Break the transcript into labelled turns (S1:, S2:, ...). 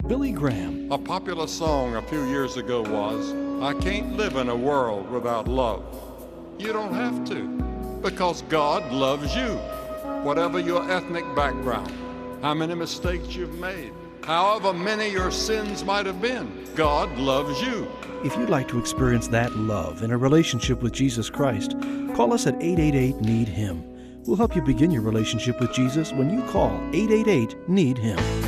S1: Billy Graham.
S2: A popular song a few years ago was, "I can't live in a world without love." You don't have to, because God loves you. Whatever your ethnic background, how many mistakes you've made, however many your sins might have been, God loves you.
S1: If you'd like to experience that love in a relationship with Jesus Christ, call us at 888-NEED-HIM. We'll help you begin your relationship with Jesus when you call 888-NEED-HIM.